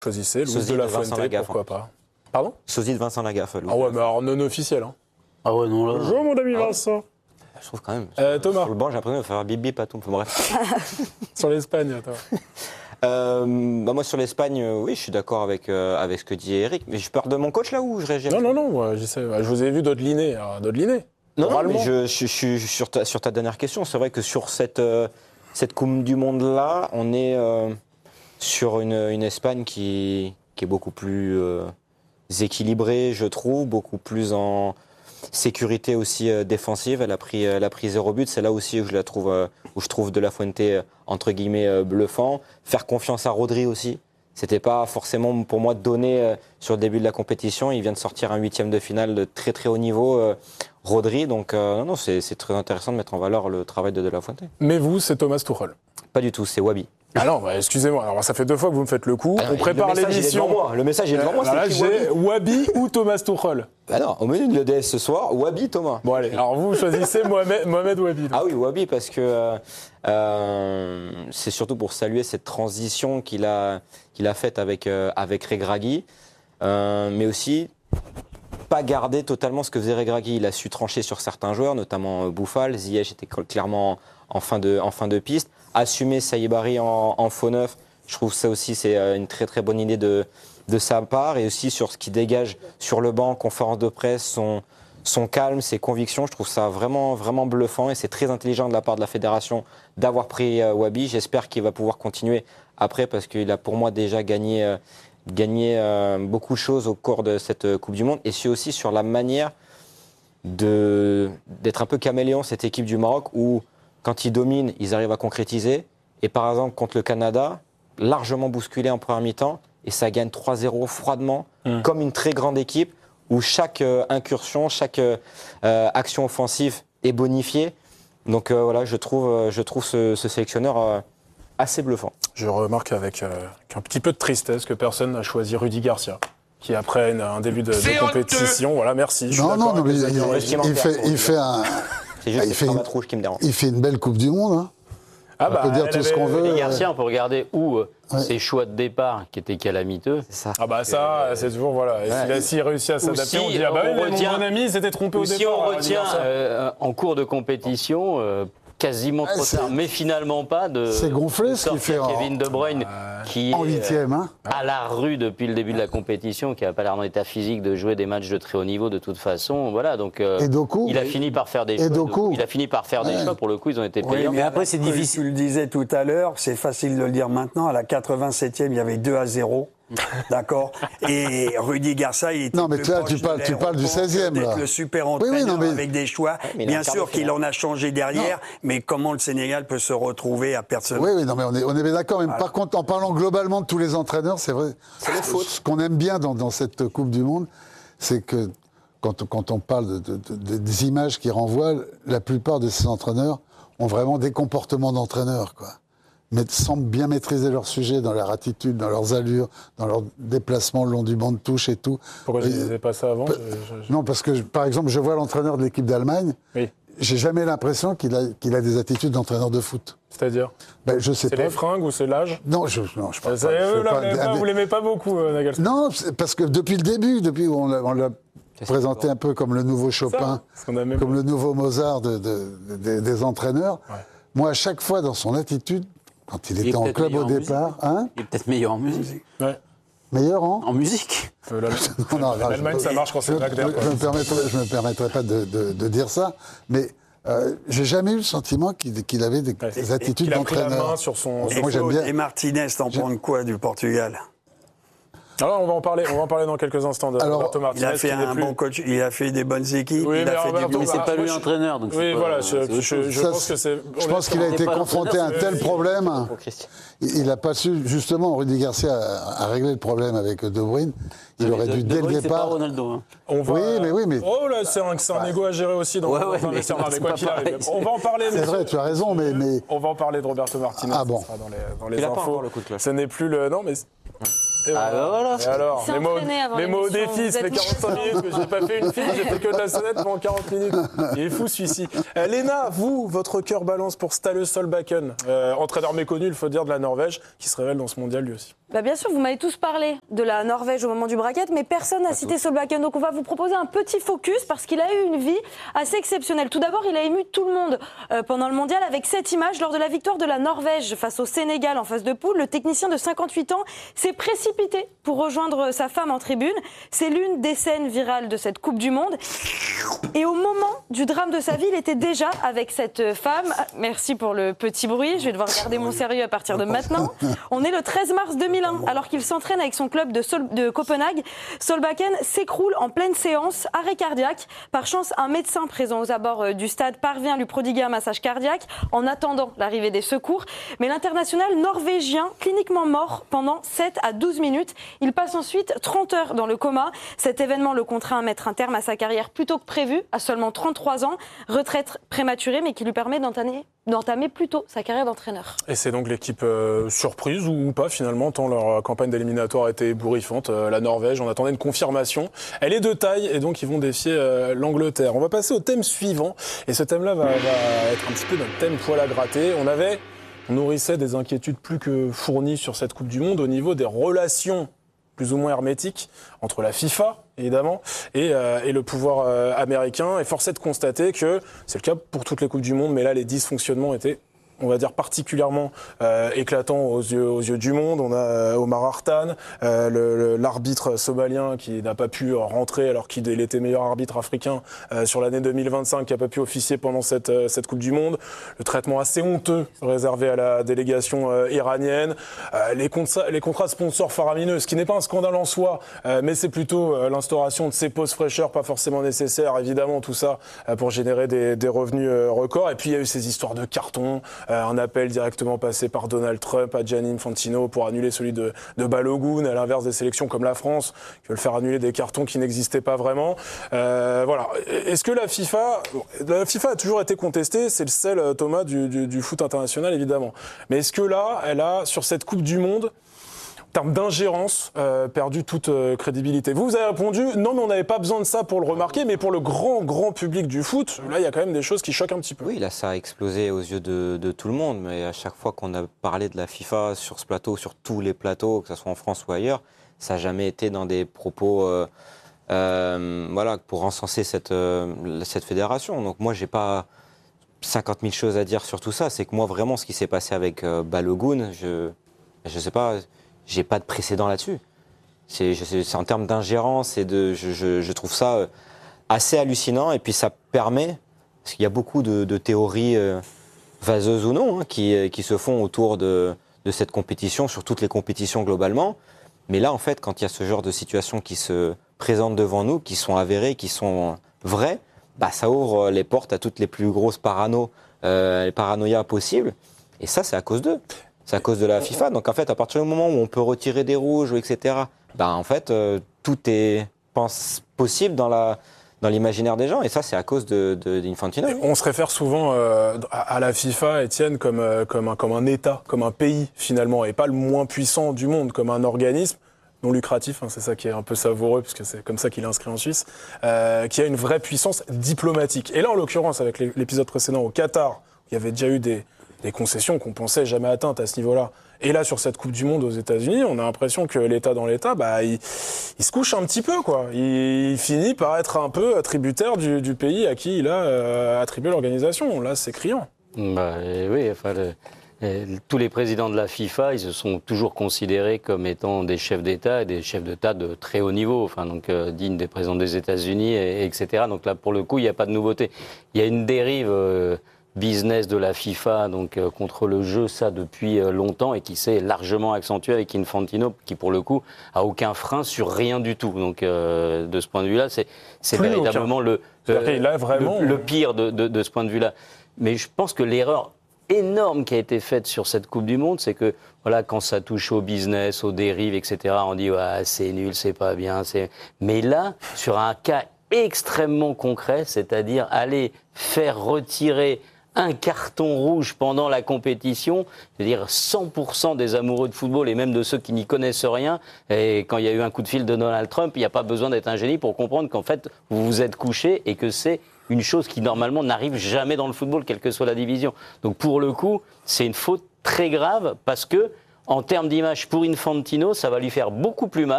Choisissez, Luis Sosie de la de Vincent Fuente, Lagaffe, pourquoi pas. Pardon? Sosie de Vincent Lagaffe. Ah ouais, mais alors non officiel. Hein. Ah ouais, non, là. Bonjour mon ami Vincent. Je trouve quand même. Thomas. Sur le banc, j'ai l'impression de faire bip bip à tout. Bref. Sur l'Espagne, toi. Moi, sur l'Espagne, oui, je suis d'accord avec ce que dit Eric. Mais je pars de mon coach là où je réagis. Non, j'essaie. Je vous ai vu d'autres lignées. Non, mais je suis sur ta dernière question. C'est vrai que sur cette Coupe du Monde-là, on est sur une Espagne qui est beaucoup plus équilibrée, je trouve, beaucoup plus en sécurité aussi défensive. Elle a pris 0 but. C'est là aussi où je trouve De La Fuente, entre guillemets, bluffant. Faire confiance à Rodri aussi. C'était pas forcément pour moi donné sur le début de la compétition. Il vient de sortir un 8e de finale de très très haut niveau, Rodri. Donc non, c'est très intéressant de mettre en valeur le travail de La Fuente. Mais vous, c'est Thomas Tuchel. Pas du tout, c'est Wabi. Ah non, excusez-moi. Alors ça fait 2 fois que vous me faites le coup. On prépare l'émission. Le message est devant moi. Là, j'ai Wabi ou Thomas Tuchel. Ah non, au menu de l'EDS ce soir, Wabi Thomas. Bon allez, alors vous choisissez Mohamed Wabi. Ah oui, Wabi, parce que c'est surtout pour saluer cette transition qu'il a faite avec Regragui, mais aussi pas garder totalement ce que faisait Regragui. Il a su trancher sur certains joueurs, notamment Boufal. Ziyech était clairement en fin de piste. Assumer Saïbari en faux neuf, je trouve ça aussi c'est une très très bonne idée de sa part, et aussi sur ce qui dégage sur le banc, conférence de presse, son calme, ses convictions. Je trouve ça vraiment vraiment bluffant, et c'est très intelligent de la part de la fédération d'avoir pris Wabi. J'espère qu'il va pouvoir continuer après, parce qu'il a pour moi déjà gagné beaucoup de choses au cours de cette Coupe du Monde, et c'est aussi sur la manière d'être un peu caméléon, cette équipe du Maroc, où quand ils dominent, ils arrivent à concrétiser. Et par exemple, contre le Canada, largement bousculé en première mi-temps, et ça gagne 3-0 froidement, comme une très grande équipe, où chaque incursion, chaque action offensive est bonifiée. Donc voilà, je trouve ce sélectionneur assez bluffant. Je remarque avec un petit peu de tristesse que personne n'a choisi Rudy Garcia, qui après un début de compétition, voilà, merci. Non, mais il fait un... C'est juste le format rouge qui me dérange. Il fait une belle Coupe du Monde. Hein. On peut dire tout ce qu'on veut. Garcia, on peut regarder où ses choix de départ qui étaient calamiteux. C'est ça. Ah bah ça, c'est toujours, voilà. Et s'il réussit à s'adapter, on dit, ah bah mon bon ami, il s'était trompé au départ. Si on retient en cours de compétition... quasiment trop tard, mais finalement pas de. C'est gonflé ce qu'il fait. Kevin De Bruyne, qui en est 8e, à la rue depuis le début de la compétition, qui n'a pas l'air en état physique de jouer des matchs de très haut niveau de toute façon. Voilà, donc il a fini par faire des choix. Il a fini par faire des choix. Pour le coup, ils ont été payants. Oui, mais après, c'est difficile. Tu le disais tout à l'heure, c'est facile de le dire maintenant. À la 87e, il y avait 2-0. D'accord. Et Rudy Garcia, il était. Non, mais là, tu parles du 16e. Là. Le super entraîneur avec des choix. Bien sûr qu'il en a changé derrière, mais comment le Sénégal peut se retrouver à perdre ce match? Oui, non, mais on est bien d'accord. Mais par contre, en parlant globalement de tous les entraîneurs, c'est vrai. C'est les fautes. Ce qu'on aime bien dans cette Coupe du Monde, c'est que quand on parle des images qui renvoient, la plupart de ces entraîneurs ont vraiment des comportements d'entraîneurs, quoi. Mais semblent bien maîtriser leur sujet dans leur attitude, dans leurs allures, dans leurs déplacements le long du banc de touche et tout. Pourquoi je ne disais pas ça avant Non, parce que, par exemple, je vois l'entraîneur de l'équipe d'Allemagne, j'ai jamais l'impression qu'il a des attitudes d'entraîneur de foot. C'est-à-dire je sais pas. C'est les fringues ou c'est l'âge? Non, je pense pas. Vous l'aimez pas beaucoup, Nagelsmann? Non, parce que depuis le début, depuis on l'a présenté un peu comme le nouveau Chopin, comme le nouveau Mozart des entraîneurs, moi, à chaque fois dans son attitude, quand il était en club au départ... Il est peut-être meilleur en musique. Ouais. Meilleur en musique. L'Allemagne, ça marche quand c'est Wagner. Je ne me permettrai pas de dire ça, mais j'ai jamais eu le sentiment qu'il avait des attitudes d'entraîneur. Il a pris la main sur son... Et Martinez, t'en prends quoi du Portugal? Alors, on va en parler dans quelques instants de Roberto Martinez. Il a fait un bon coach, il a fait des bonnes équipes. Oui, mais c'est pas lui l'entraîneur. Oui, voilà, je pense que c'est... Je pense qu'il a été confronté à un tel problème. Il n'a pas su, justement, Rudy Garcia a réglé le problème avec De Bruyne. Il aurait dû, dès le départ... C'est pas Ronaldo. Oui, mais... Oh là, c'est un égo à gérer aussi dans un vestiaire, mais quoi qu'il arrive. On va en parler. C'est vrai, tu as raison, mais... On va en parler de Roberto Martinez. Ah bon. Dans les infos. Ce n'est plus le... Non, mais... Et voilà. Et alors, les mots au défi, ça fait 45 minutes que je n'ai pas fait une fille, j'ai fait que de la sonnette pendant 40 minutes. Il est fou celui-ci. Léna, vous, votre cœur balance pour Ståle Solbakken, entraîneur méconnu, il faut dire, de la Norvège, qui se révèle dans ce mondial lui aussi. Bien sûr, vous m'avez tous parlé de la Norvège au moment du bracket, mais personne n'a cité Solbakken. Donc on va vous proposer un petit focus parce qu'il a eu une vie assez exceptionnelle. Tout d'abord, il a ému tout le monde pendant le mondial avec cette image. Lors de la victoire de la Norvège face au Sénégal en phase de poule, le technicien de 58 ans s'est précipité pour rejoindre sa femme en tribune. C'est l'une des scènes virales de cette Coupe du Monde. Et au moment du drame de sa vie, il était déjà avec cette femme. Merci pour le petit bruit, je vais devoir garder mon sérieux à partir de maintenant. On est le 13 mars 2001. Alors qu'il s'entraîne avec son club de Copenhague, Solbakken s'écroule en pleine séance, arrêt cardiaque. Par chance, un médecin présent aux abords du stade parvient à lui prodiguer un massage cardiaque en attendant l'arrivée des secours. Mais l'international norvégien, cliniquement mort pendant 7 à 12 minutes. Il passe ensuite 30 heures dans le coma. Cet événement le contraint à mettre un terme à sa carrière plus tôt que prévu, à seulement 33 ans. Retraite prématurée, mais qui lui permet d'entamer plutôt sa carrière d'entraîneur. Et c'est donc l'équipe surprise ou pas finalement, tant leur campagne d'éliminatoire était ébouriffante. La Norvège, on attendait une confirmation. Elle est de taille et donc ils vont défier l'Angleterre. On va passer au thème suivant et ce thème-là va être un petit peu notre thème poil à gratter. On nourrissait des inquiétudes plus que fournies sur cette Coupe du Monde au niveau des relations plus ou moins hermétiques entre la FIFA, évidemment, et le pouvoir américain. Et force est de constater que c'est le cas pour toutes les Coupes du Monde, mais là, les dysfonctionnements étaient, on va dire, particulièrement éclatants aux yeux du monde. On a Omar Artan, l'arbitre somalien qui n'a pas pu rentrer alors qu'il était meilleur arbitre africain sur l'année 2025, qui n'a pas pu officier pendant cette Coupe du Monde. Le traitement assez honteux réservé à la délégation iranienne. Les contrats de sponsors faramineux, ce qui n'est pas un scandale en soi, mais c'est plutôt l'instauration de ces pauses fraîcheurs, pas forcément nécessaires, évidemment, tout ça pour générer des revenus records. Et puis il y a eu ces histoires de cartons, un appel directement passé par Donald Trump à Gianni Infantino pour annuler celui de Balogun, à l'inverse des sélections comme la France, qui veulent faire annuler des cartons qui n'existaient pas vraiment. Voilà. Est-ce que la FIFA a toujours été contestée, c'est le sel, Thomas, du foot international, évidemment. Mais est-ce que là, elle a, sur cette Coupe du Monde, en termes d'ingérence, perdu toute crédibilité? Vous avez répondu, non, mais on n'avait pas besoin de ça pour le remarquer, mais pour le grand public du foot, là, il y a quand même des choses qui choquent un petit peu. Oui, là, ça a explosé aux yeux de tout le monde, mais à chaque fois qu'on a parlé de la FIFA sur ce plateau, sur tous les plateaux, que ce soit en France ou ailleurs, ça n'a jamais été dans des propos pour encenser cette fédération. Donc moi, j'ai pas 50 000 choses à dire sur tout ça. C'est que moi, vraiment, ce qui s'est passé avec Balogun, je sais pas... J'ai pas de précédent là-dessus. C'est en termes d'ingérence et je trouve ça assez hallucinant. Et puis ça permet, parce qu'il y a beaucoup de théories vaseuses ou non, qui se font autour de cette compétition, sur toutes les compétitions globalement. Mais là, en fait, quand il y a ce genre de situations qui se présentent devant nous, qui sont avérées, qui sont vraies, ça ouvre les portes à toutes les plus grosses les paranoïas possibles. Et ça, c'est à cause d'eux. C'est à cause de la FIFA. Donc en fait, à partir du moment où on peut retirer des rouges, etc., en fait, tout est possible dans l'imaginaire des gens. Et ça, c'est à cause d'Infantino. On se réfère souvent à la FIFA, Étienne, comme un État, comme un pays, finalement, et pas le moins puissant du monde, comme un organisme non lucratif, c'est ça qui est un peu savoureux, puisque c'est comme ça qu'il est inscrit en Suisse, qui a une vraie puissance diplomatique. Et là, en l'occurrence, avec l'épisode précédent au Qatar, il y avait déjà eu des concessions qu'on pensait jamais atteintes à ce niveau-là. Et là, sur cette Coupe du Monde aux États-Unis, on a l'impression que l'État dans l'État, il se couche un petit peu, quoi. Il finit par être un peu tributaire du pays à qui il a attribué l'organisation. Là, c'est criant. Oui, enfin, tous les présidents de la FIFA, ils se sont toujours considérés comme étant des chefs d'État et des chefs d'État de très haut niveau, dignes des présidents des États-Unis, etc. Donc là, pour le coup, il n'y a pas de nouveauté. Il y a une dérive business de la FIFA contre le jeu, ça depuis longtemps, et qui s'est largement accentué avec Infantino, qui pour le coup a aucun frein sur rien du tout. Donc de ce point de vue-là, c'est véritablement le pire de ce point de vue-là. Mais je pense que l'erreur énorme qui a été faite sur cette Coupe du Monde, c'est que quand ça touche au business, aux dérives, etc., on dit c'est nul, c'est pas bien. Mais là, sur un cas extrêmement concret, c'est-à-dire aller faire retirer un carton rouge pendant la compétition, c'est-à-dire 100% des amoureux de football et même de ceux qui n'y connaissent rien. Et quand il y a eu un coup de fil de Donald Trump, il n'y a pas besoin d'être un génie pour comprendre qu'en fait, vous vous êtes couché et que c'est une chose qui normalement n'arrive jamais dans le football, quelle que soit la division. Donc pour le coup, c'est une faute très grave parce que en termes d'image pour Infantino, ça va lui faire beaucoup plus mal.